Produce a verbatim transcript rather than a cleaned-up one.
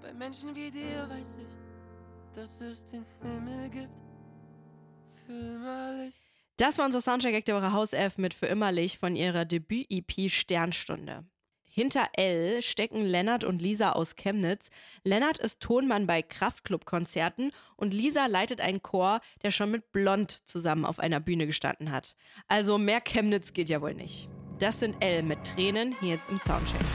Bei Menschen wie dir weiß ich, dass es den Himmel gibt. Für immerlich. Das war unser Soundcheck der Woche Hauself mit Für immerlich von ihrer Debüt-E P Sternstunde. Hinter Elle stecken Lennart und Lisa aus Chemnitz. Lennart ist Tonmann bei Kraftklub-Konzerten und Lisa leitet einen Chor, der schon mit Blond zusammen auf einer Bühne gestanden hat. Also mehr Chemnitz geht ja wohl nicht. Das sind Elle mit Tränen hier jetzt im Soundcheck.